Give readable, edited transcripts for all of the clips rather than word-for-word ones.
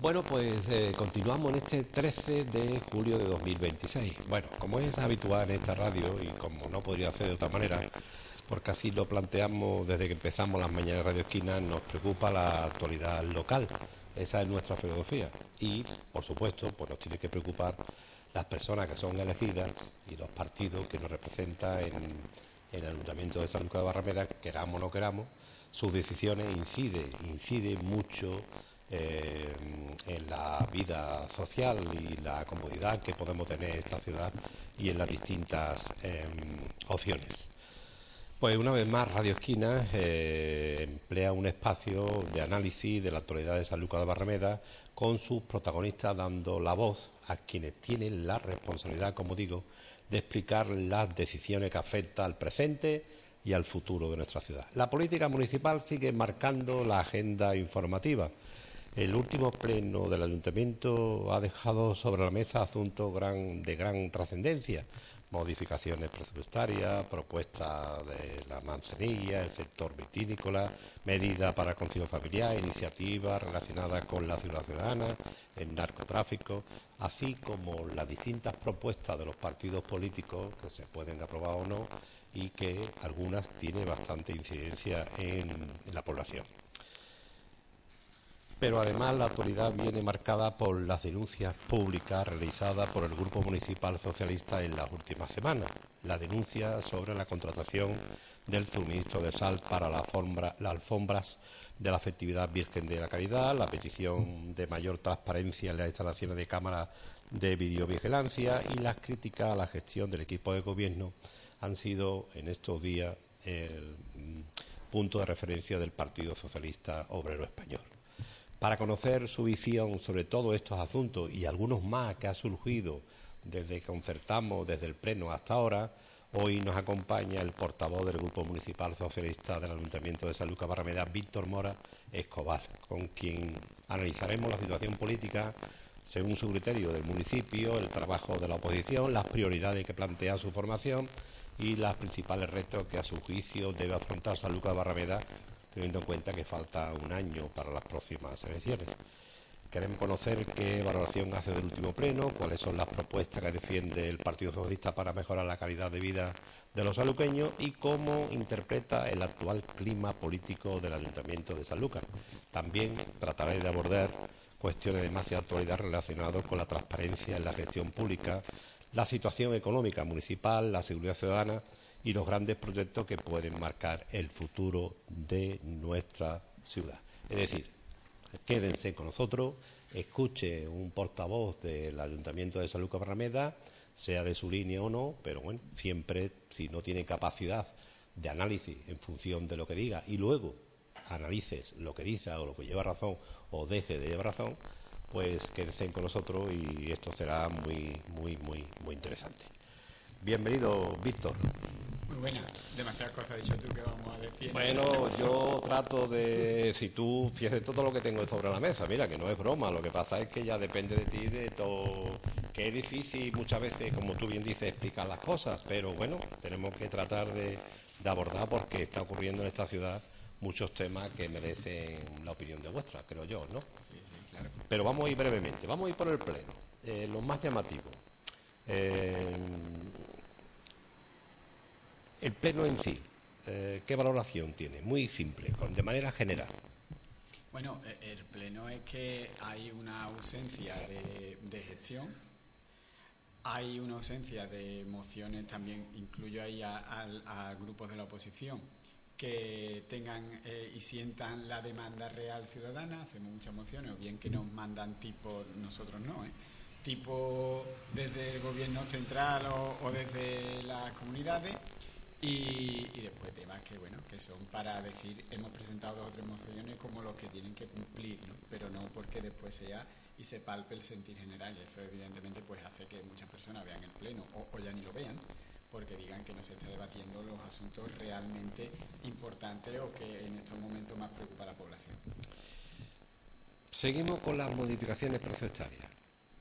Bueno, pues continuamos en este 13 de julio de 2026. Bueno, como es habitual en esta radio y como no podría ser de otra manera, porque así lo planteamos desde que empezamos las mañanas de Radio Esquina, nos preocupa la actualidad local. Esa es nuestra filosofía. Y, por supuesto, pues nos tiene que preocupar las personas que son elegidas y los partidos que nos representan en el Ayuntamiento de San Lucas de Barrameda, queramos o no queramos, sus decisiones inciden mucho en la vida social y la comodidad que podemos tener en esta ciudad y en las distintas opciones. Pues una vez más Radio Esquina emplea un espacio de análisis de la actualidad de San Lucas de Barrameda con sus protagonistas dando la voz a quienes tienen la responsabilidad, como digo, de explicar las decisiones que afectan al presente y al futuro de nuestra ciudad. La política municipal sigue marcando la agenda informativa. El último pleno del Ayuntamiento ha dejado sobre la mesa asuntos de gran trascendencia: modificaciones presupuestarias, propuestas de la manzanilla, el sector vitivinícola, medidas para el concilio familiar, iniciativas relacionadas con la ciudadana, el narcotráfico, así como las distintas propuestas de los partidos políticos que se pueden aprobar o no y que algunas tienen bastante incidencia en la población. Pero además la actualidad viene marcada por las denuncias públicas realizadas por el Grupo Municipal Socialista en las últimas semanas. La denuncia sobre la contratación del suministro de sal para las alfombras de la festividad Virgen de la Caridad, la petición de mayor transparencia en las instalaciones de cámaras de videovigilancia y las críticas a la gestión del equipo de gobierno han sido en estos días el punto de referencia del Partido Socialista Obrero Español. Para conocer su visión sobre todos estos asuntos y algunos más que ha surgido desde que concertamos desde el Pleno hasta ahora, hoy nos acompaña el portavoz del Grupo Municipal Socialista del Ayuntamiento de San Lucas Barrameda, Víctor Mora Escobar, con quien analizaremos la situación política según su criterio del municipio, el trabajo de la oposición, las prioridades que plantea su formación y los principales retos que a su juicio debe afrontar San Lucas Barrameda, teniendo en cuenta que falta un año para las próximas elecciones. Queremos conocer qué valoración hace del último pleno, cuáles son las propuestas que defiende el Partido Socialista para mejorar la calidad de vida de los sanluqueños y cómo interpreta el actual clima político del Ayuntamiento de San Lucas. También trataré de abordar cuestiones de más de actualidad relacionadas con la transparencia en la gestión pública, la situación económica municipal, la seguridad ciudadana y los grandes proyectos que pueden marcar el futuro de nuestra ciudad. Es decir, quédense con nosotros, escuche un portavoz del Ayuntamiento de San Lucas Barrameda, sea de su línea o no, pero bueno, siempre, si no tiene capacidad de análisis en función de lo que diga y luego analices lo que dice o lo que lleva razón o deje de llevar razón, pues quédense con nosotros y esto será muy interesante. Bienvenido, Víctor. Muy buena, demasiadas cosas has dicho tú que vamos a decir. Bueno, yo trato de, si tú, fíjate todo lo que tengo sobre la mesa, mira, que no es broma, lo que pasa es que ya depende de ti, de todo, que es difícil muchas veces, como tú bien dices, explicar las cosas, pero bueno, tenemos que tratar de abordar porque está ocurriendo en esta ciudad muchos temas que merecen la opinión de vuestra, creo yo, ¿no? Sí, claro. Pero vamos a ir brevemente, vamos a ir por el pleno, lo más llamativo. El pleno en sí, ¿qué valoración tiene? Muy simple, de manera general. Bueno, el pleno es que hay una ausencia de gestión, hay una ausencia de mociones, también incluyo ahí a grupos de la oposición que tengan y sientan la demanda real ciudadana. Hacemos muchas mociones, o bien que nos mandan tipo, nosotros no, tipo desde el gobierno central o desde las comunidades. Y después temas que bueno, que son para decir, hemos presentado 2 o 3 mociones como los que tienen que cumplir, ¿no? Pero no porque después sea y se palpe el sentir general. Y eso evidentemente pues hace que muchas personas vean el pleno o ya ni lo vean, porque digan que no se está debatiendo los asuntos realmente importantes o que en estos momentos más preocupa a la población. Seguimos con las modificaciones presupuestarias.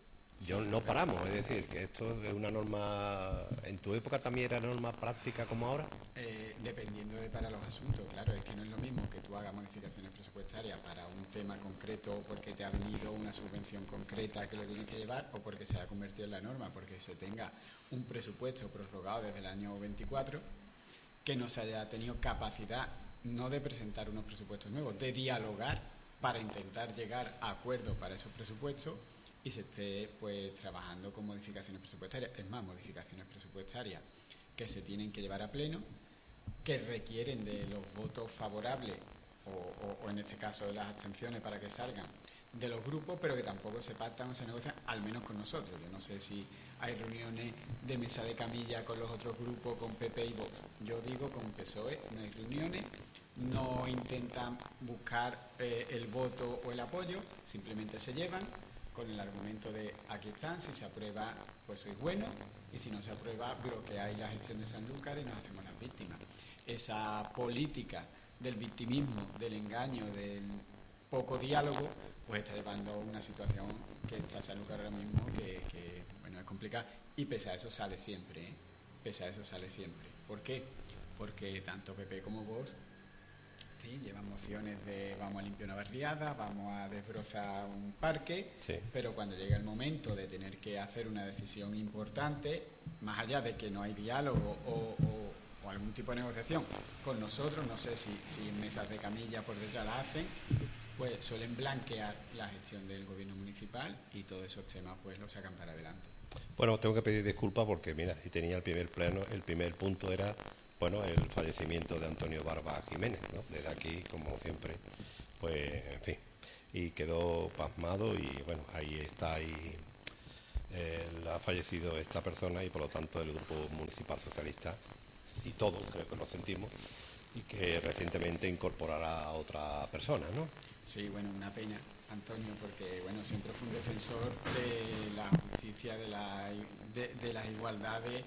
no paramos, es decir, que esto es una norma. ¿En tu época también era norma práctica como ahora? Dependiendo de para los asuntos, claro, es que no es lo mismo que tú hagas modificaciones presupuestarias para un tema concreto porque te ha venido una subvención concreta que lo tienes que llevar o porque se ha convertido en la norma, porque se tenga un presupuesto prorrogado desde el año 24 que no se haya tenido capacidad no de presentar unos presupuestos nuevos, de dialogar para intentar llegar a acuerdos para esos presupuestos y se esté pues trabajando con modificaciones presupuestarias. Es más, modificaciones presupuestarias que se tienen que llevar a pleno, que requieren de los votos favorables o en este caso de las abstenciones para que salgan de los grupos, pero que tampoco se pactan o se negocian, al menos con nosotros. Yo no sé si hay reuniones de mesa de camilla con los otros grupos, con PP y Vox. Yo digo con PSOE no hay reuniones, no intentan buscar el voto o el apoyo, simplemente se llevan con el argumento de aquí están, si se aprueba pues sois bueno y si no se aprueba bloqueáis la gestión de Sanlúcar y nos hacemos las víctimas. Esa política del victimismo, del engaño, del poco diálogo, pues está llevando a una situación que está Sanlúcar ahora mismo que bueno, es complicada y pese a eso sale siempre, ¿eh? Pese a eso sale siempre. ¿Por qué? Porque tanto PP como Vox sí, llevan mociones de vamos a limpiar una barriada, vamos a desbrozar un parque, sí. Pero cuando llega el momento de tener que hacer una decisión importante, más allá de que no hay diálogo o algún tipo de negociación con nosotros, no sé si en mesas de camilla por detrás la hacen, pues suelen blanquear la gestión del gobierno municipal y todos esos temas pues los sacan para adelante. Bueno, tengo que pedir disculpas porque, mira, si tenía el primer pleno, el primer punto era, bueno, el fallecimiento de Antonio Barba Jiménez, ¿no? Desde aquí, como siempre, pues, en fin, y quedó pasmado y, bueno, ahí está, ha fallecido esta persona y, por lo tanto, el Grupo Municipal Socialista, y todos creo que lo sentimos, y que recientemente incorporará a otra persona, ¿no? Sí, bueno, una pena, Antonio, porque bueno, siempre fue un defensor de la justicia, de las igualdades,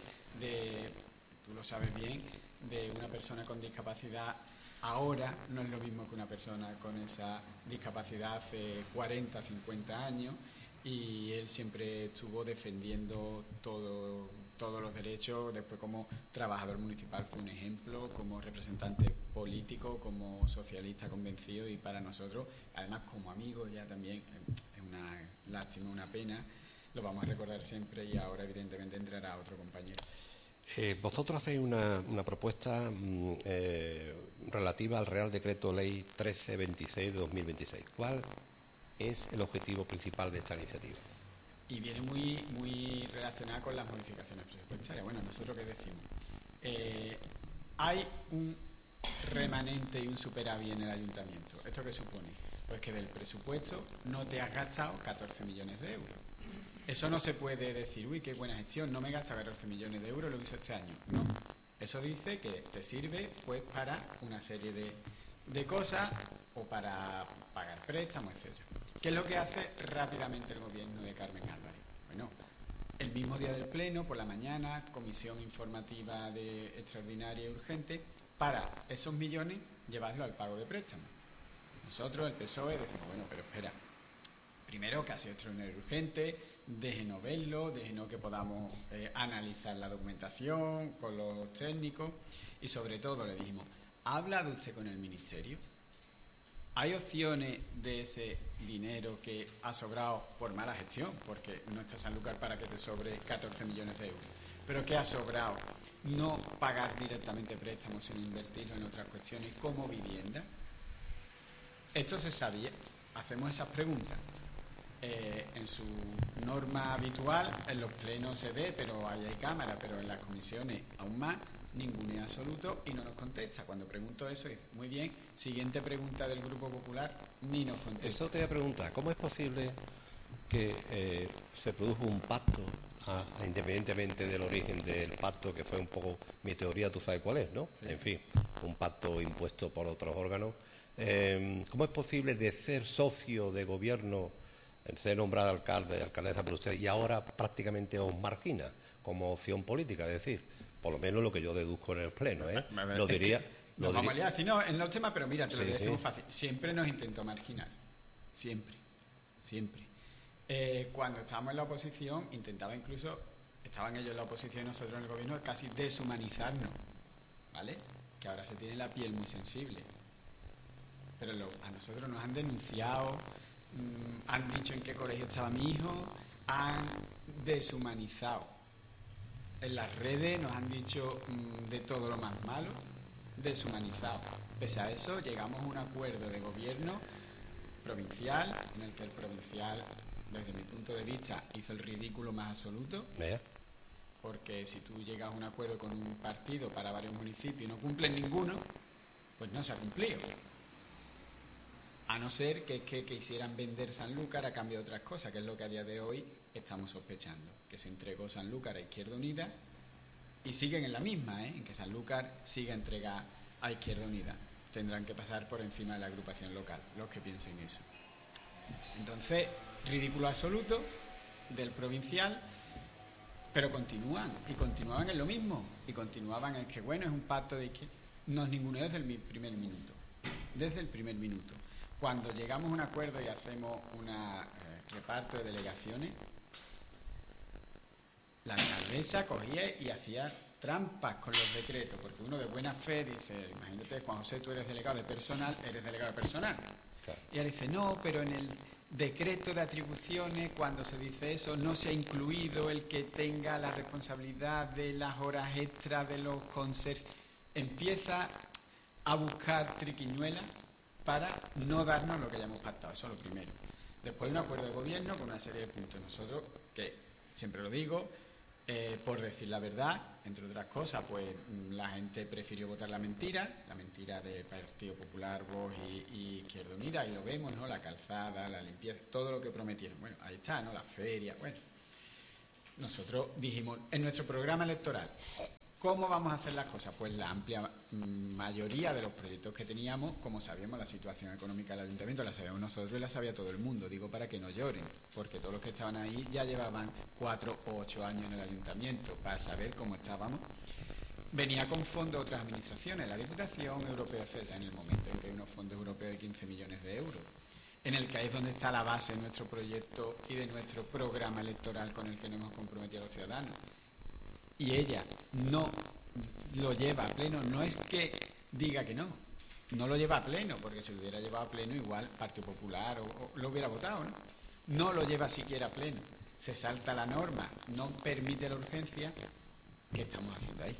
tú lo sabes bien, de una persona con discapacidad ahora no es lo mismo que una persona con esa discapacidad hace 40, 50 años y él siempre estuvo defendiendo todos los derechos. Después como trabajador municipal fue un ejemplo, como representante político, como socialista convencido y para nosotros, además como amigo ya también, es una lástima, una pena, lo vamos a recordar siempre y ahora evidentemente entrará otro compañero. Vosotros hacéis una propuesta relativa al Real Decreto Ley 1326 de 2026. ¿Cuál es el objetivo principal de esta iniciativa? Y viene muy relacionada con las modificaciones presupuestarias. Bueno, ¿nosotros qué decimos? Hay un remanente y un superávit en el ayuntamiento. ¿Esto qué supone? Pues que del presupuesto no te has gastado 14 millones de euros. Eso no se puede decir, uy, qué buena gestión, no me gasta 14 millones de euros, lo hizo este año. No. Eso dice que te sirve pues para una serie de cosas o para pagar préstamos, etcétera. ¿Qué es lo que hace rápidamente el gobierno de Carmen Álvarez? Bueno, el mismo día del pleno, por la mañana, comisión informativa extraordinaria y urgente, para esos millones llevarlo al pago de préstamos. Nosotros, el PSOE, decimos, bueno, pero espera, primero que ha sido extraordinario y urgente, déjenos verlo, déjenos que podamos analizar la documentación con los técnicos y sobre todo le dijimos, ¿ha hablado usted con el ministerio? ¿Hay opciones de ese dinero que ha sobrado por mala gestión? Porque no está Sanlúcar para que te sobre 14 millones de euros. ¿Pero qué ha sobrado? No pagar directamente préstamos, sino invertirlo en otras cuestiones como vivienda. Esto se sabía. Hacemos esas preguntas. En su norma habitual, en los plenos se ve, pero ahí hay cámara, pero en las comisiones aún más, ninguno en absoluto y no nos contesta. Cuando pregunto eso, dice, muy bien, siguiente pregunta del Grupo Popular, ni nos contesta. Eso te voy a preguntar, ¿cómo es posible que se produjo un pacto, independientemente del origen del pacto, que fue un poco, mi teoría tú sabes cuál es, ¿no? Sí. En fin, un pacto impuesto por otros órganos. ¿Cómo es posible de ser socio de gobierno, ser nombrado alcalde, alcaldesa por usted, y ahora prácticamente os margina como opción política? Es decir, por lo menos lo que yo deduzco en el pleno, ¿eh? Lo diría. Nos vamos a liar, si no, en los temas, pero mira, te lo decimos fácil. Siempre nos intentó marginar. Siempre. Cuando estábamos en la oposición, estaban ellos en la oposición y nosotros en el gobierno, casi deshumanizarnos, ¿vale? Que ahora se tiene la piel muy sensible. Pero a nosotros nos han denunciado, han dicho en qué colegio estaba mi hijo, han deshumanizado. En las redes nos han dicho de todo lo más malo, deshumanizado. Pese a eso, llegamos a un acuerdo de gobierno provincial, en el que el provincial, desde mi punto de vista, hizo el ridículo más absoluto. Porque si tú llegas a un acuerdo con un partido para varios municipios y no cumplen ninguno, pues no se ha cumplido. A no ser que quisieran vender Sanlúcar a cambio de otras cosas, que es lo que a día de hoy estamos sospechando. Que se entregó Sanlúcar a Izquierda Unida y siguen en la misma, en que Sanlúcar siga entregada a Izquierda Unida. Tendrán que pasar por encima de la agrupación local, los que piensen eso. Entonces, ridículo absoluto del provincial, pero continuaban en lo mismo. Y continuaban en que, bueno, es un pacto de que nos ninguneó desde el primer minuto. Desde el primer minuto. Cuando llegamos a un acuerdo y hacemos un reparto de delegaciones, la alcaldesa cogía y hacía trampas con los decretos, porque uno de buena fe dice, imagínate, Juan José, tú eres delegado de personal. Claro. Y ella dice, no, pero en el decreto de atribuciones, cuando se dice eso, no se ha incluido el que tenga la responsabilidad de las horas extras de los conserjes. Empieza a buscar triquiñuelas para no darnos lo que hayamos pactado. Eso es lo primero. Después de un acuerdo de gobierno con una serie de puntos. Nosotros, que siempre lo digo, por decir la verdad, entre otras cosas, pues la gente prefirió votar la mentira del Partido Popular, Vox y Izquierda Unida, y lo vemos, ¿no? La calzada, la limpieza, todo lo que prometieron. Bueno, ahí está, ¿no? La feria, bueno. Nosotros dijimos, en nuestro programa electoral, ¿cómo vamos a hacer las cosas? Pues la amplia mayoría de los proyectos que teníamos, como sabíamos, la situación económica del ayuntamiento la sabíamos nosotros y la sabía todo el mundo. Digo para que no lloren, porque todos los que estaban ahí ya llevaban 4 o 8 años en el ayuntamiento para saber cómo estábamos. Venía con fondos de otras administraciones, la Diputación Europea, etc., en el momento en que hay unos fondos europeos de 15 millones de euros, en el que es donde está la base de nuestro proyecto y de nuestro programa electoral con el que nos hemos comprometido a los ciudadanos. Y ella no lo lleva a pleno, no es que diga que no lo lleva a pleno, porque si lo hubiera llevado a pleno igual Partido Popular o lo hubiera votado, ¿no? No lo lleva siquiera a pleno, se salta la norma, no permite la urgencia. ¿Qué estamos haciendo ahí?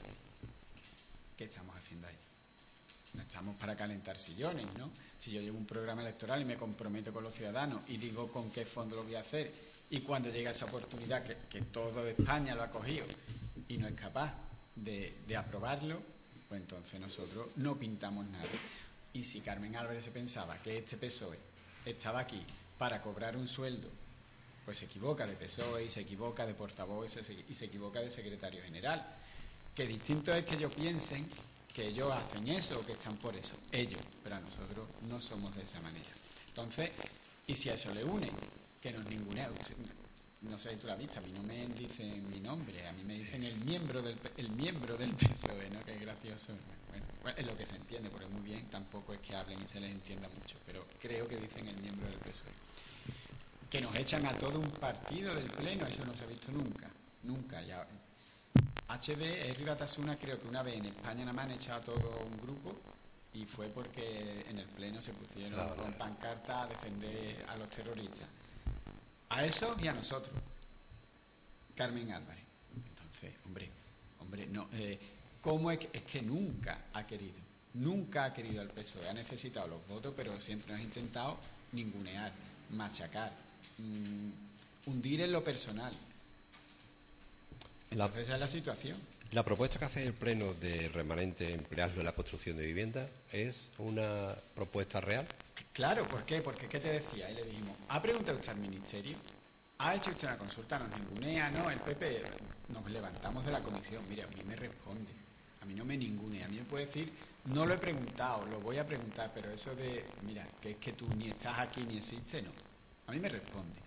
No estamos para calentar sillones, ¿no? Si yo llevo un programa electoral y me comprometo con los ciudadanos y digo con qué fondo lo voy a hacer, y cuando llega esa oportunidad que todo España lo ha cogido y no es capaz de aprobarlo, pues entonces nosotros no pintamos nada. Y si Carmen Álvarez se pensaba que este PSOE estaba aquí para cobrar un sueldo, pues se equivoca de PSOE y se equivoca de portavoz y se equivoca de secretario general. Que distinto es que ellos piensen que ellos hacen eso o que están por eso, ellos, pero a nosotros no somos de esa manera. Entonces, y si a eso le une que nos ningunea, no sé si tú la has visto, a mí no me dicen mi nombre, a mí me dicen el miembro del PSOE, ¿no? Que es gracioso. Bueno, es lo que se entiende, porque muy bien, tampoco es que hablen y se les entienda mucho, pero creo que dicen el miembro del PSOE. Que nos echan a todo un partido del pleno, eso no se ha visto nunca. Ya. HD, Herri Batasuna, creo que una vez en España nada más han echado a todo un grupo y fue porque en el pleno se pusieron con pancarta a defender a los terroristas. A eso y a nosotros, Carmen Álvarez. Entonces, hombre, no. ¿Cómo es que nunca ha querido al PSOE? Ha necesitado los votos, pero siempre nos ha intentado ningunear, machacar, hundir en lo personal. Entonces esa es la situación. La propuesta que hace el Pleno de remanente emplearlo en la construcción de viviendas es una propuesta real. Claro, ¿por qué? Porque, ¿qué te decía? Y le dijimos, ¿ha preguntado usted al Ministerio? ¿Ha hecho usted una consulta? ¿Nos ningunea? No, el PP. Nos levantamos de la comisión. Mire, a mí me responde. A mí no me ningunea. A mí me puede decir, no lo he preguntado, lo voy a preguntar, pero eso de, mira, que es que tú ni estás aquí ni existes, no. A mí me responde.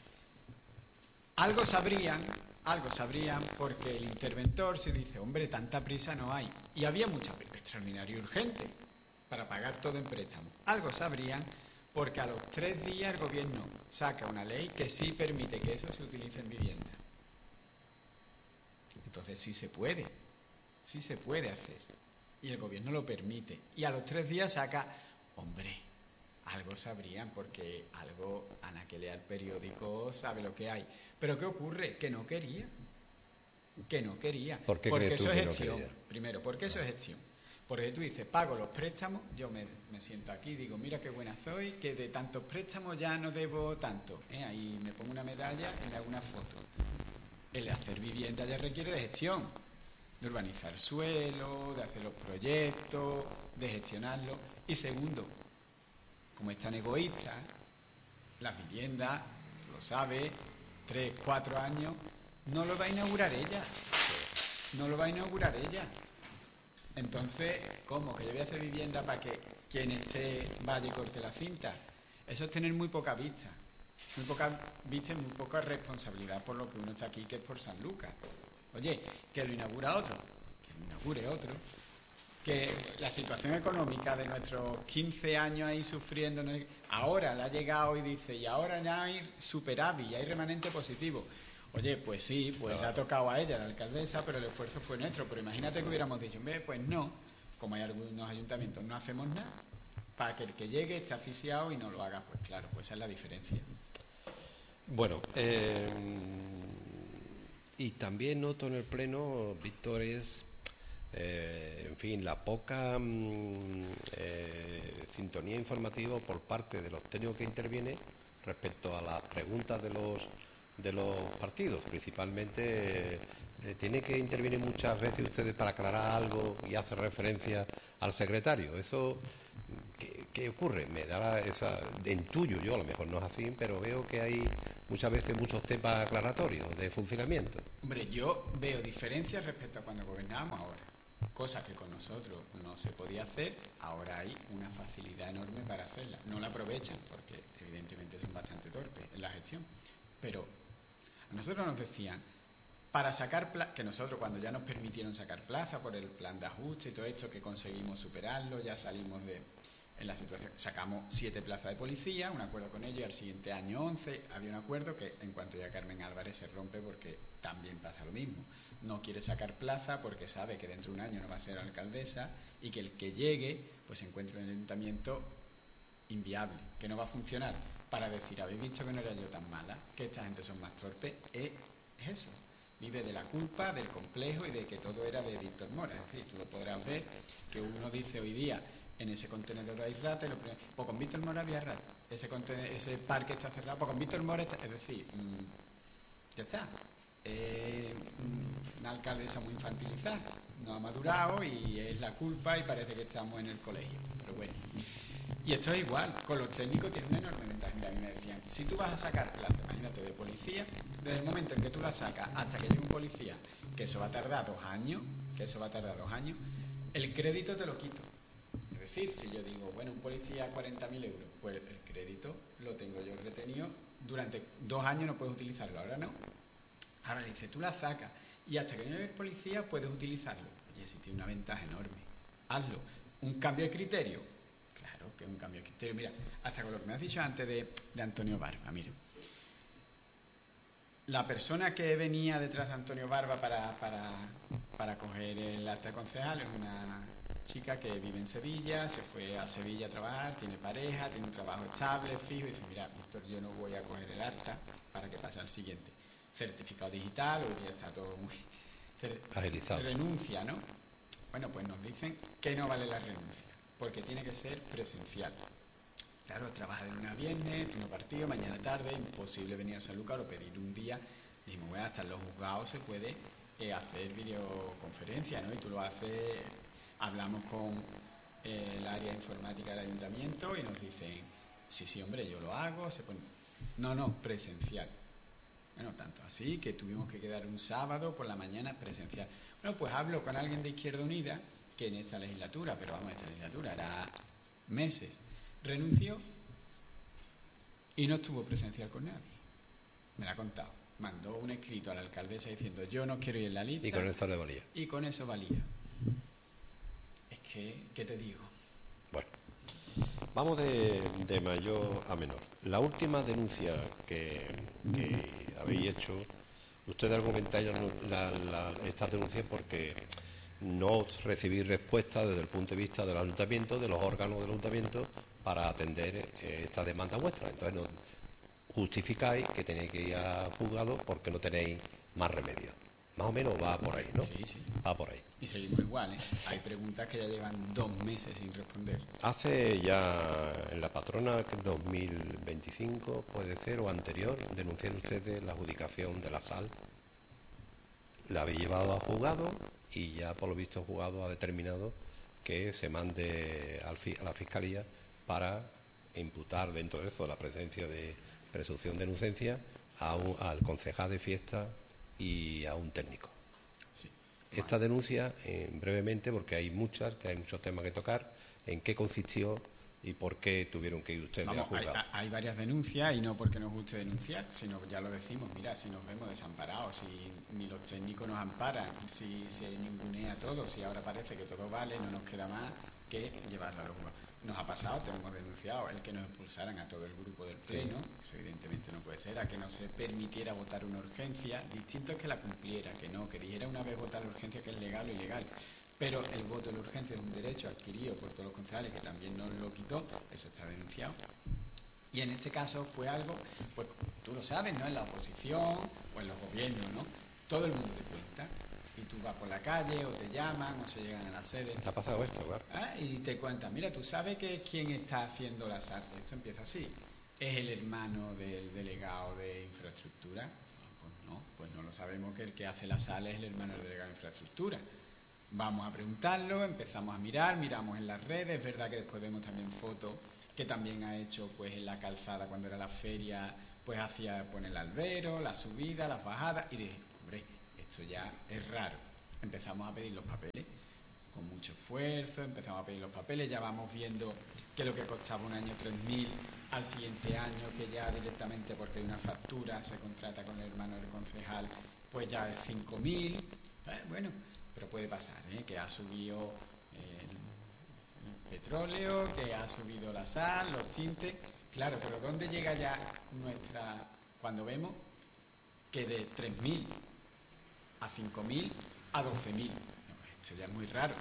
Algo sabrían porque el interventor se dice, hombre, tanta prisa no hay. Y había mucha prisa extraordinaria y urgente para pagar todo en préstamo. Algo sabrían Porque a los 3 días el gobierno saca una ley que sí permite que eso se utilice en vivienda. Entonces sí se puede hacer. Y el gobierno lo permite. Y a los 3 días saca, hombre, algo sabrían, porque algo, Ana que lea el periódico sabe lo que hay. Pero ¿qué ocurre? Que no quería. ¿Por qué porque crees tú eso que es no gestión. quería? Primero, porque eso es gestión. Porque tú dices, pago los préstamos, yo me siento aquí, digo, mira qué buena soy, que de tantos préstamos ya no debo tanto. Ahí me pongo una medalla y le hago una foto. El hacer vivienda ya requiere de gestión, de urbanizar suelo, de hacer los proyectos, de gestionarlo. Y segundo, como es tan egoísta, las viviendas, lo sabe, 3, 4 años, no lo va a inaugurar ella. Entonces, ¿cómo? ¿Que yo voy a hacer vivienda para que quien esté vaya y corte la cinta? Eso es tener muy poca vista. Muy poca vista y muy poca responsabilidad por lo que uno está aquí, que es por San Lucas. Oye, que lo inaugura otro, que lo inaugure otro. Que la situación económica de nuestros 15 años ahí sufriendo, ahora le ha llegado y dice, y ahora ya hay superávit, ya hay remanente positivo. Oye, pues sí, pues le ha tocado a ella, la alcaldesa, pero el esfuerzo fue nuestro. Pero imagínate que hubiéramos dicho, pues no, como hay algunos ayuntamientos, no hacemos nada, para que el que llegue esté asfixiado y no lo haga. Pues claro, pues esa es la diferencia. Bueno, y también noto en el Pleno, Víctor, en fin, la poca sintonía informativa por parte de los técnicos que intervienen respecto a las preguntas de los partidos. Principalmente tiene que intervenir muchas veces ustedes para aclarar algo y hacer referencia al secretario. Eso, ¿qué ocurre? Me da intuyo yo, a lo mejor no es así, pero veo que hay muchas veces muchos temas aclaratorios de funcionamiento. Hombre, yo veo diferencias respecto a cuando gobernábamos ahora. Cosas que con nosotros no se podía hacer, ahora hay una facilidad enorme para hacerla. No la aprovechan porque evidentemente son bastante torpes en la gestión. Pero a nosotros nos decían, para sacar plaza, que nosotros cuando ya nos permitieron sacar plaza por el plan de ajuste y todo esto, que conseguimos superarlo, ya salimos en la situación, sacamos 7 plazas de policía, un acuerdo con ellos, y al siguiente año 11, había un acuerdo que en cuanto ya Carmen Álvarez se rompe porque también pasa lo mismo. No quiere sacar plaza porque sabe que dentro de un año no va a ser alcaldesa y que el que llegue pues se encuentra en el ayuntamiento inviable, que no va a funcionar, para decir, habéis visto que no era yo tan mala, que esta gente son más torpes, es eso. Vive de la culpa, del complejo y de que todo era de Víctor Mora. En fin, tú lo podrás ver, que uno dice hoy día, en ese contenedor hay rata, pues con Víctor Mora había rata. Ese parque está cerrado, pues con Víctor Mora está, es decir, ya está. Una alcaldesa muy infantilizada, no ha madurado y es la culpa y parece que estamos en el colegio, pero bueno. Y esto es igual, con los técnicos tiene una enorme ventaja. Mira, a mí me decían, si tú vas a sacar plaza, imagínate, de policía, desde el momento en que tú la sacas hasta que llegue un policía, que eso va a tardar 2 años, el crédito te lo quito. Es decir, si yo digo, bueno, un policía 40.000 euros, pues el crédito lo tengo yo retenido, durante 2 años no puedes utilizarlo, ahora no. Ahora le dice, tú la sacas y hasta que llegue el policía puedes utilizarlo. Oye, si tiene una ventaja enorme, hazlo. Un cambio de criterio, claro que es un cambio de criterio. Mira, hasta con lo que me has dicho antes de Antonio Barba, mira. La persona que venía detrás de Antonio Barba para coger el acta de concejal es una chica que vive en Sevilla, se fue a Sevilla a trabajar, tiene pareja, tiene un trabajo estable, fijo, y dice, mira, Víctor, yo no voy a coger el acta para que pase al siguiente. Certificado digital, hoy día está todo muy agilizado. Renuncia, ¿no? Bueno, pues nos dicen que no vale la renuncia, porque tiene que ser presencial. Claro, trabaja de lunes a viernes, turno partido, mañana tarde, imposible venir a San Lucas o pedir un día. Dijimos, bueno, hasta en los juzgados se puede hacer videoconferencia, ¿no? Y tú lo haces, hablamos con el área informática del ayuntamiento y nos dicen, sí, hombre, yo lo hago, se pone... No, presencial. Bueno, tanto así que tuvimos que quedar un sábado por la mañana presencial. Bueno, pues hablo con alguien de Izquierda Unida, que en esta legislatura, pero vamos, esta legislatura hará meses, renunció y no estuvo presencial con nadie. Me lo ha contado. Mandó un escrito a la alcaldesa diciendo, yo no quiero ir en la lista. Y con eso le valía. Y con eso valía. Es que, ¿qué te digo? Bueno. Vamos de mayor a menor. La última denuncia que habéis hecho, ustedes argumentáis estas denuncias porque no recibí respuesta desde el punto de vista del ayuntamiento, de los órganos del ayuntamiento, para atender esta demanda vuestra. Entonces no justificáis que tenéis que ir a juzgado porque no tenéis más remedio. Más o menos va por ahí, ¿no? Sí, sí. Va por ahí. Y seguimos igual, ¿eh? Hay preguntas que ya llevan 2 meses sin responder. Hace ya en la patrona 2025, puede ser, o anterior, denunciaron ustedes la adjudicación de la sal. La habéis llevado a juzgado y ya por lo visto el juzgado ha determinado que se mande a la Fiscalía para imputar dentro de eso la presencia de presunción de inocencia al concejal de fiesta y a un técnico. Sí. Esta denuncia, brevemente, porque hay muchos temas que tocar, ¿en qué consistió y por qué tuvieron que ir ustedes a juzgado? Hay varias denuncias y no porque nos guste denunciar, sino ya lo decimos, mira, si nos vemos desamparados, si ni los técnicos nos amparan, si se ningunea todo, si ahora parece que todo vale, no nos queda más que llevarlo a los juzgados. Nos ha pasado, tenemos denunciado el que nos expulsaran a todo el grupo del Pleno, eso evidentemente no puede ser, a que no se permitiera votar una urgencia, distinto es que la cumpliera, que no, que dijera una vez votar la urgencia que es legal o ilegal. Pero el voto de la urgencia es un derecho adquirido por todos los concejales, que también nos lo quitó, eso está denunciado. Y en este caso fue algo, pues tú lo sabes, ¿no? En la oposición o en los gobiernos, ¿no? Todo el mundo te cuenta. Y tú vas por la calle, o te llaman, o se llegan a la sede. ¿Te ha pasado esto, claro? Y te cuentan, mira, tú sabes que quién está haciendo la sal. Esto empieza así. ¿Es el hermano del delegado de infraestructura? Pues no lo sabemos, que el que hace la sal es el hermano del delegado de infraestructura. Vamos a preguntarlo, empezamos a mirar, miramos en las redes, es verdad que después vemos también fotos que también ha hecho pues en la calzada cuando era la feria, pues hacía el albero, la subida, las bajadas, y dije, hombre, esto ya es raro. Empezamos a pedir los papeles, con mucho esfuerzo, empezamos a pedir los papeles, ya vamos viendo que lo que costaba un año 3.000, al siguiente año que ya directamente porque hay una factura se contrata con el hermano del concejal, pues ya es 5.000, bueno, pero puede pasar, que ha subido el petróleo, que ha subido la sal, los tintes, claro, pero ¿dónde llega ya cuando vemos que de 3.000 a 5.000 a 12.000? Esto ya es muy raro.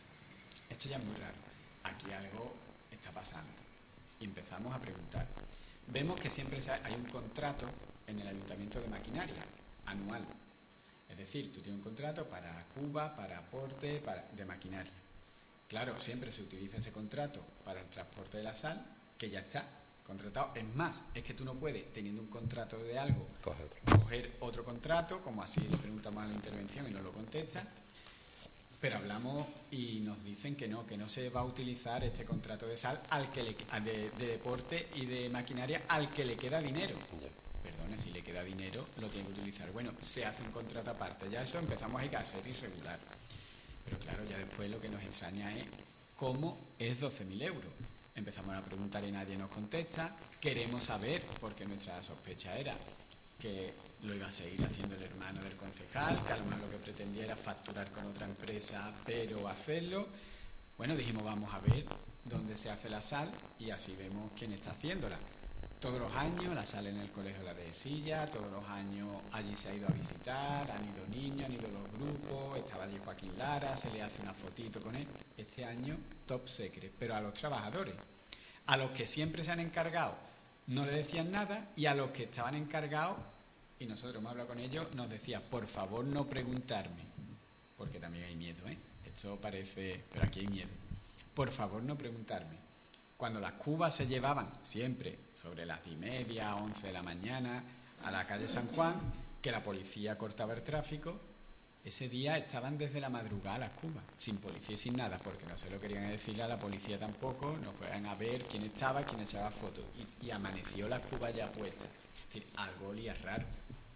Aquí algo está pasando. Y empezamos a preguntar. Vemos que siempre hay un contrato en el Ayuntamiento de Maquinaria, anual. Es decir, tú tienes un contrato para Cuba, para aporte, de maquinaria. Claro, siempre se utiliza ese contrato para el transporte de la sal, que ya está contratado. Es más, es que tú no puedes, teniendo un contrato de algo, coger otro contrato, como así le preguntamos a la intervención y nos lo contesta, pero hablamos y nos dicen que no se va a utilizar este contrato de sal de deporte y de maquinaria al que le queda dinero. Perdone, si le queda dinero lo tiene que utilizar. Bueno, se hace un contrato aparte, ya eso empezamos a ser irregular. Pero claro, ya después lo que nos extraña es cómo es 12.000 euros. Empezamos a preguntar y nadie nos contesta. Queremos saber, porque nuestra sospecha era que lo iba a seguir haciendo el hermano del concejal, que a lo mejor lo que pretendía era facturar con otra empresa, pero hacerlo. Bueno, dijimos, vamos a ver dónde se hace la sal y así vemos quién está haciéndola. Todos los años la sal en el colegio La Dehesilla, todos los años allí se ha ido a visitar, han ido niños, han ido los grupos, estaba allí Joaquín Lara, se le hace una fotito con él. Este año, top secret, pero a los trabajadores, a los que siempre se han encargado, no le decían nada, y a los que estaban encargados, y nosotros hemos hablado con ellos, nos decía, por favor no preguntarme, porque también hay miedo, esto parece, pero aquí hay miedo, por favor no preguntarme. Cuando las cubas se llevaban siempre sobre las 10:30, 11 de la mañana a la calle San Juan, que la policía cortaba el tráfico, ese día estaban desde la madrugada las cubas, sin policía y sin nada, porque no se lo querían decirle a la policía tampoco, no fueran a ver quién estaba, quién echaba fotos, y amaneció las cubas ya puestas. Es decir, algo olía raro.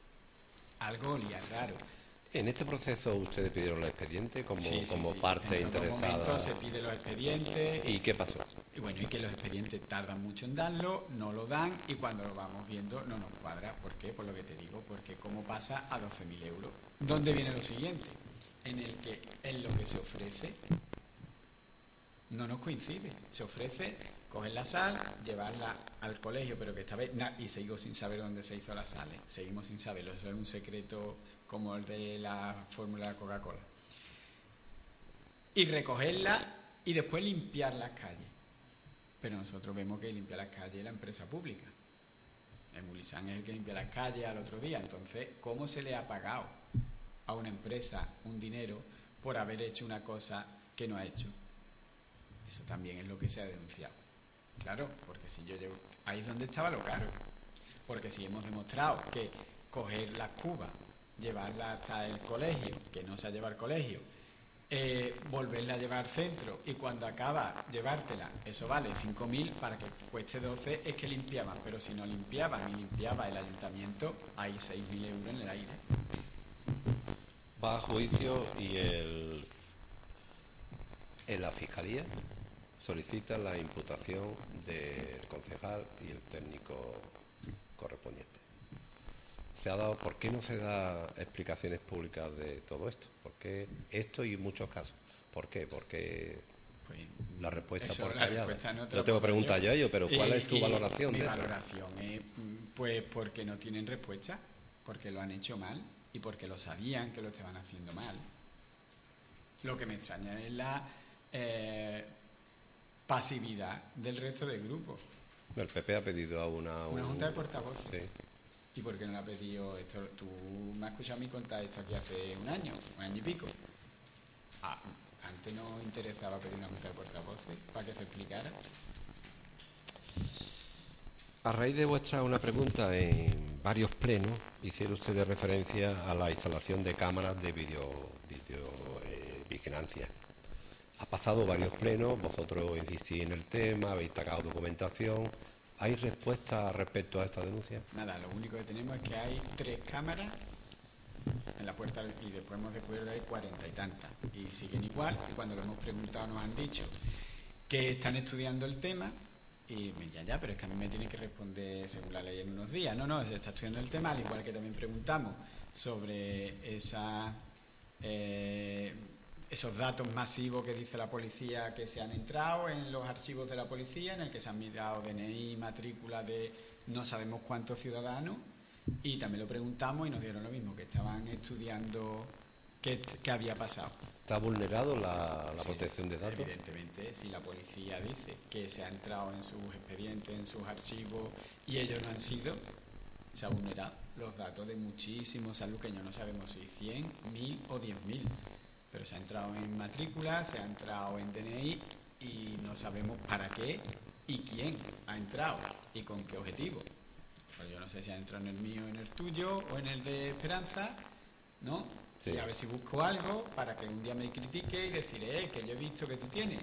En este proceso ustedes pidieron los expedientes como Sí. parte en interesada. En se piden los expedientes. ¿Y qué pasó? Y bueno, y que los expedientes tardan mucho en darlo, no lo dan, y cuando lo vamos viendo no nos cuadra. ¿Por qué? Por lo que te digo, porque ¿cómo pasa a 12.000 euros? ¿Dónde viene lo siguiente? En lo que se ofrece no nos coincide. Se ofrece coger la sal, llevarla al colegio, pero que esta vez... y sigo sin saber dónde se hizo la sal, ¿eh? Seguimos sin saberlo. Eso es un secreto como el de la fórmula de Coca-Cola. Y recogerla y después limpiar las calles. Pero nosotros vemos que limpia las calles es la empresa pública. El Mulisán es el que limpia las calles al otro día. Entonces, ¿cómo se le ha pagado a una empresa un dinero por haber hecho una cosa que no ha hecho? Eso también es lo que se ha denunciado. Claro, porque si yo llevo... Ahí es donde estaba lo caro. Porque si hemos demostrado que coger las cubas, llevarla hasta el colegio, que no se ha llevado al colegio, volverla a llevar al centro y cuando acaba llevártela, eso vale 5.000, para que cueste 12 es que limpiaban, pero si no limpiaban y limpiaba el ayuntamiento, hay 6.000 euros en el aire. Va a juicio y en la Fiscalía solicita la imputación del concejal y el técnico correspondiente. ¿Por qué no se da explicaciones públicas de todo esto? ¿Por qué esto y muchos casos? ¿Por qué? Porque pues, la respuesta por callada. No tengo preguntas yo a ello, pero ¿cuál es tu valoración de eso? Mi valoración es pues porque no tienen respuesta, porque lo han hecho mal y porque lo sabían que lo estaban haciendo mal. Lo que me extraña es la pasividad del resto del grupo. El PP ha pedido a una junta de portavoces. Sí. ¿Y por qué no le ha pedido esto? Tú me has escuchado a mí contar esto aquí hace un año y pico. Antes no interesaba pedir una junta de portavoces para que se explicara. A raíz de una pregunta en varios plenos, hicieron ustedes referencia a la instalación de cámaras de vigilancia. Ha pasado varios plenos, vosotros insistís en el tema, habéis sacado documentación. ¿Hay respuesta respecto a esta denuncia? Nada, lo único que tenemos es que hay 3 cámaras en la puerta y después hemos descubierto que hay 40 y tantas. Y siguen igual, y cuando lo hemos preguntado nos han dicho que están estudiando el tema y ya, pero es que a mí me tienen que responder según la ley en unos días. No, se está estudiando el tema, al igual que también preguntamos sobre esos datos masivos que dice la policía que se han entrado en los archivos de la policía, en el que se han mirado DNI, matrícula de no sabemos cuántos ciudadanos, y también lo preguntamos y nos dieron lo mismo, que estaban estudiando qué había pasado. ¿Está vulnerado la protección de datos? Evidentemente, si la policía dice que se ha entrado en sus expedientes, en sus archivos, y ellos no han sido, se ha vulnerado los datos de muchísimos alumnos, no sabemos si 100, 1.000 o 10.000. Pero se ha entrado en matrícula, se ha entrado en DNI y no sabemos para qué y quién ha entrado y con qué objetivo. Pues yo no sé si ha entrado en el mío, en el tuyo o en el de Esperanza, ¿no? Sí. Y a ver si busco algo para que un día me critique y deciré que yo he visto que tú tienes.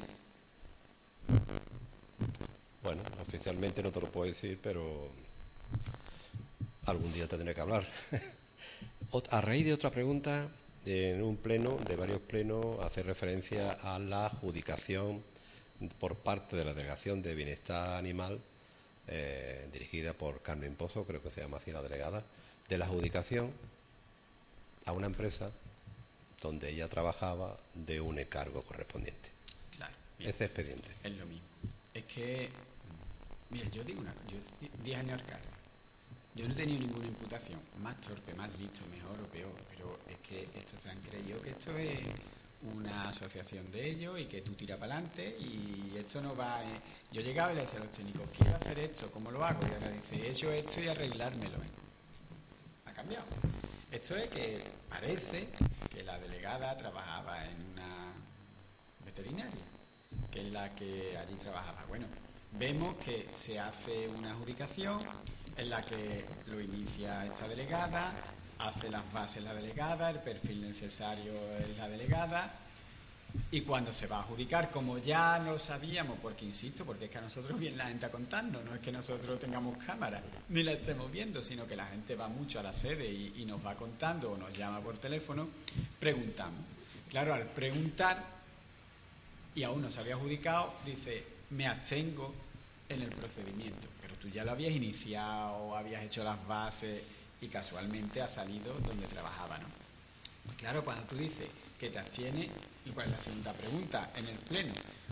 Bueno, oficialmente no te lo puedo decir, pero algún día te tendré que hablar. A raíz de otra pregunta, en un pleno, de varios plenos, hace referencia a la adjudicación por parte de la Delegación de Bienestar Animal, dirigida por Carmen Pozo, creo que se llama así la delegada, de la adjudicación a una empresa donde ella trabajaba de un encargo correspondiente. Claro. Ese expediente. Es lo mismo. Es que, mira, yo digo una cosa, yo 10 años al cargo. Yo no he tenido ninguna imputación, más torpe, más listo, mejor o peor, pero es que estos se han creído que esto es una asociación de ellos y que tú tiras para adelante y esto no va... Yo llegaba y le decía a los técnicos, quiero hacer esto, ¿cómo lo hago? Y ahora dice, he hecho esto y arreglármelo. Ha cambiado. Esto es que parece que la delegada trabajaba en una veterinaria, que es la que allí trabajaba. Bueno, vemos que se hace una adjudicación en la que lo inicia esta delegada, hace las bases la delegada, el perfil necesario es la delegada, y cuando se va a adjudicar, como ya lo sabíamos, porque insisto, porque es que a nosotros viene la gente a contarnos, no es que nosotros tengamos cámara ni la estemos viendo, sino que la gente va mucho a la sede y nos va contando o nos llama por teléfono, preguntamos. Claro, al preguntar, y aún no se había adjudicado, dice, me abstengo en el procedimiento, pero tú ya lo habías iniciado, habías hecho las bases y casualmente ha salido donde trabajaba, ¿no? Claro, cuando tú dices que te abstienes, ¿y cuál es la segunda pregunta en el pleno?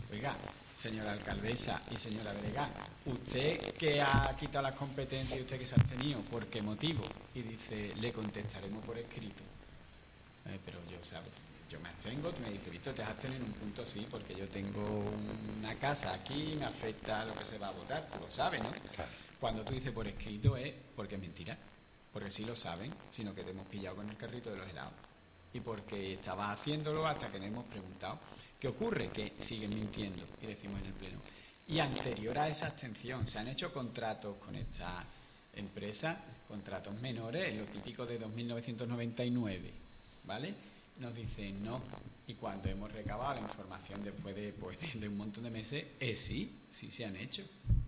oiga, señora alcaldesa y señora delegada, usted que ha quitado las competencias y usted que se ha abstenido, ¿por qué motivo? Y dice, le contestaremos por escrito. Pero yo me abstengo, tú me dices, Víctor, te has abstenido en un punto sí, porque yo tengo una casa aquí, me afecta lo que se va a votar, tú lo sabes, ¿no? Claro. Cuando tú dices por escrito es porque es mentira, porque sí lo saben, sino que te hemos pillado con el carrito de los helados. Y porque estabas haciéndolo hasta que le hemos preguntado. ¿Qué ocurre? Que siguen mintiendo, y decimos en el pleno. Y anterior a esa abstención, se han hecho contratos con esta empresa, contratos menores, lo típico de 2.999, ¿vale? Nos dicen no. Y cuando hemos recabado la información después de un montón de meses, sí se han hecho.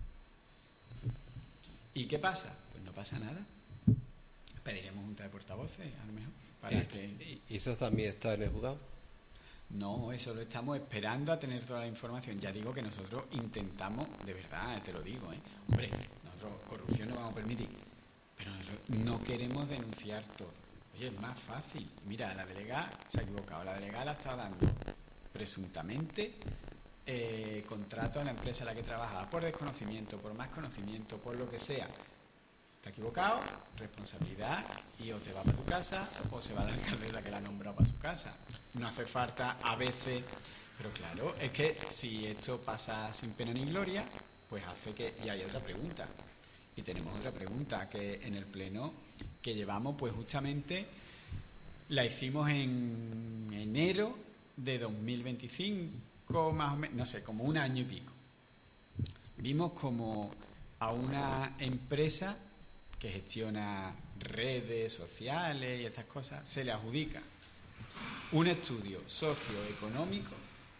¿Y qué pasa? Pues no pasa nada. Pediremos junta de portavoces, a lo mejor, para que... ¿Y eso también está en el juzgado? No, eso lo estamos esperando a tener toda la información. Ya digo que nosotros intentamos, de verdad, te lo digo, hombre, nosotros corrupción no vamos a permitir, pero nosotros no queremos denunciar todo. Oye, es más fácil. Mira, la delegada se ha equivocado. La delegada la está dando presuntamente contrato a la empresa en la que trabajaba por desconocimiento, por más conocimiento, por lo que sea. Te ha equivocado, responsabilidad, y o te va para tu casa o se va la alcaldesa que la ha nombrado para su casa. No hace falta a veces, pero claro, es que si esto pasa sin pena ni gloria, pues hace que... Y hay otra pregunta, y tenemos otra pregunta que en el pleno que llevamos, pues justamente la hicimos en enero de 2025, más o menos, no sé, como un año y pico. Vimos como a una empresa que gestiona redes sociales y estas cosas, se le adjudica un estudio socioeconómico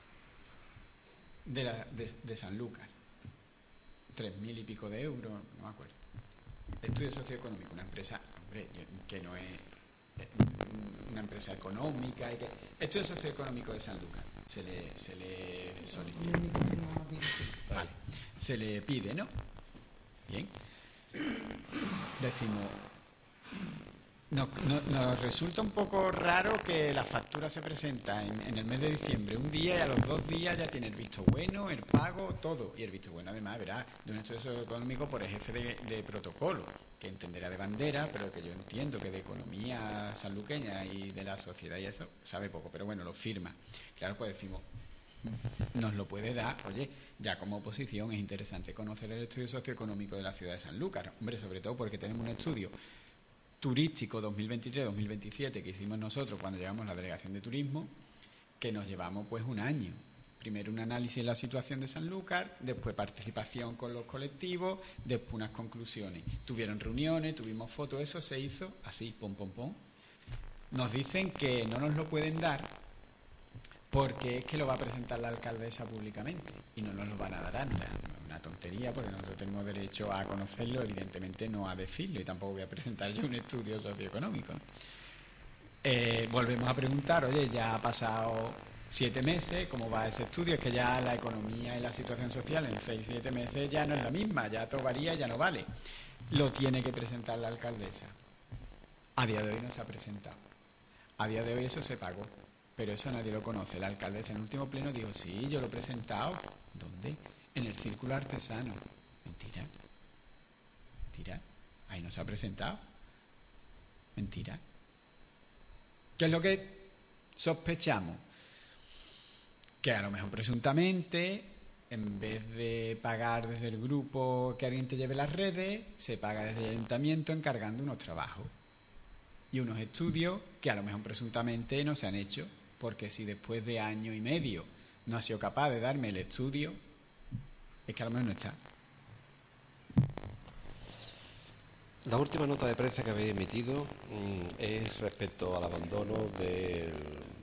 de Sanlúcar, 3.000 y pico de euros, no me acuerdo. Estudio socioeconómico, una empresa, hombre, que no es una empresa económica. Estudio socioeconómico de Sanlúcar, se le solicita. Vale, se le pide, ¿no? Bien. Decimos, nos resulta un poco raro que la factura se presenta en el mes de diciembre un día y a los 2 días ya tiene el visto bueno, el pago, todo. Y el visto bueno, además, verá, de un estudio socioeconómico por el jefe de protocolo, que entenderá de bandera, pero que yo entiendo que de economía sanluqueña y de la sociedad y eso sabe poco, pero bueno, lo firma. Claro, pues decimos, nos lo puede dar. Oye, ya como oposición es interesante conocer el estudio socioeconómico de la ciudad de Sanlúcar, hombre, sobre todo porque tenemos un estudio turístico 2023-2027 que hicimos nosotros cuando llevamos la delegación de turismo, que nos llevamos pues un año. Primero un análisis de la situación de Sanlúcar, después participación con los colectivos, después unas conclusiones. Tuvieron reuniones, tuvimos fotos, eso se hizo así, pom, pom, pom. Nos dicen que no nos lo pueden dar porque es que lo va a presentar la alcaldesa públicamente y no nos lo van a dar antes. Una tontería, porque nosotros tenemos derecho a conocerlo, evidentemente no a decirlo, y tampoco voy a presentar yo un estudio socioeconómico, ¿no? Volvemos a preguntar, oye, ya ha pasado 7 meses, ¿cómo va ese estudio? Es que ya la economía y la situación social en 6-7 meses ya no es la misma, ya todo varía, ya no vale. Lo tiene que presentar la alcaldesa. A día de hoy no se ha presentado. A día de hoy eso se pagó. Pero eso nadie lo conoce. La alcaldesa en el último pleno dijo, sí, yo lo he presentado. ¿Dónde? En el Círculo Artesano. Mentira. Mentira. Ahí no se ha presentado. Mentira. ¿Qué es lo que sospechamos? Que a lo mejor presuntamente, en vez de pagar desde el grupo que alguien te lleve las redes, se paga desde el ayuntamiento encargando unos trabajos y unos estudios que a lo mejor presuntamente no se han hecho. Porque si después de año y medio no ha sido capaz de darme el estudio, es que a lo mejor no está. La última nota de prensa que habéis emitido es respecto al abandono del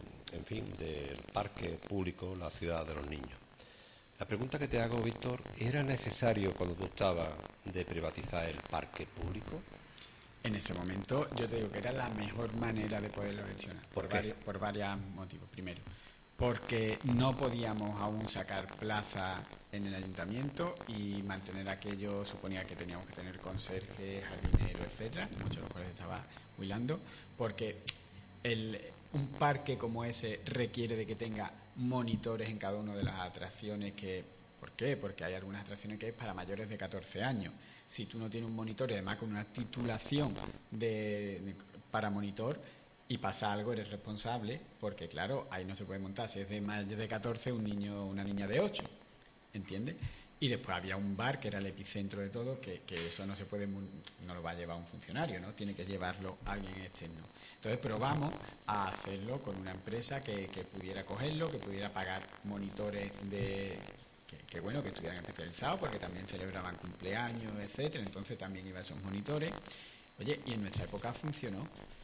parque público, la ciudad de los niños. La pregunta que te hago, Víctor, ¿era necesario cuando tú estabas de privatizar el parque público? En ese momento yo te digo que era la mejor manera de poderlo gestionar, por varios motivos. Primero, porque no podíamos aún sacar plaza en el ayuntamiento y mantener aquello, suponía que teníamos que tener conserje, jardinero, etcétera, muchos de los cuales estaba huilando, porque un parque como ese requiere de que tenga monitores en cada una de las atracciones ¿por qué? Porque hay algunas atracciones que es para mayores de 14 años. Si tú no tienes un monitor y además con una titulación para monitor y pasa algo, eres responsable, porque claro, ahí no se puede montar. Si es de más de 14, un niño o una niña de 8, ¿entiendes? Y después había un bar que era el epicentro de todo, que eso no se puede, no lo va a llevar un funcionario, ¿no? Tiene que llevarlo alguien externo. Entonces probamos a hacerlo con una empresa que pudiera cogerlo, que pudiera pagar monitores que estuvieran especializados, porque también celebraban cumpleaños, etcétera. Entonces también iba a esos monitores. Oye, y en nuestra época funcionó.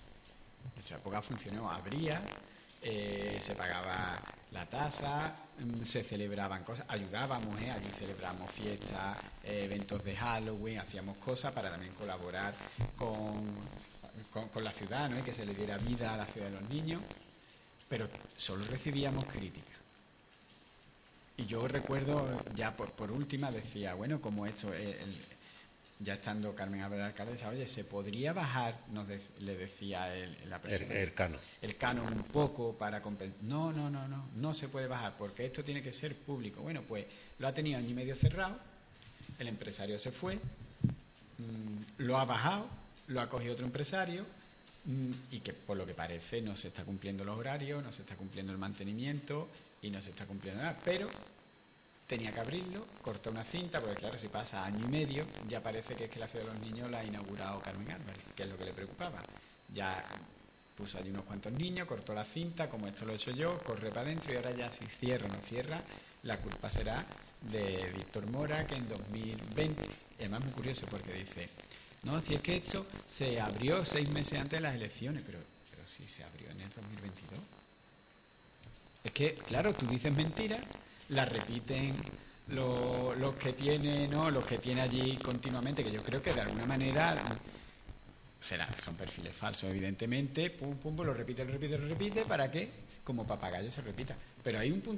Abría, se pagaba la tasa, se celebraban cosas, ayudábamos, allí celebramos fiestas, eventos de Halloween, hacíamos cosas para también colaborar con la ciudad, ¿no? Y que se le diera vida a la ciudad de los niños, pero solo recibíamos críticas. Y yo recuerdo, ya por última, decía, bueno, como esto, ya estando Carmen Álvarez alcaldesa, oye, ¿se podría bajar? Le decía la persona. El canon un poco para compensar. No se puede bajar, porque esto tiene que ser público. Bueno, pues lo ha tenido año y medio cerrado, el empresario se fue, lo ha bajado, lo ha cogido otro empresario, y que por lo que parece no se está cumpliendo los horarios, no se está cumpliendo el mantenimiento y no se está cumpliendo nada, pero tenía que abrirlo, cortó una cinta, porque claro, si pasa año y medio, ya parece que es que la Ciudad de los Niños la ha inaugurado Carmen Álvarez, que es lo que le preocupaba. Ya puso allí unos cuantos niños, cortó la cinta, como esto lo he hecho yo, corre para adentro, y ahora ya si cierra o no cierra, la culpa será de Víctor Mora, que en 2020, y además muy curioso porque dice, no, si es que esto se abrió 6 meses antes de las elecciones, pero si se abrió en el 2022. Es que, claro, tú dices mentiras, la repiten los que tienen, ¿no? Los que tiene allí continuamente, que yo creo que de alguna manera son perfiles falsos, evidentemente, lo repite, ¿para qué? Como papagayo se repita. Pero hay un punto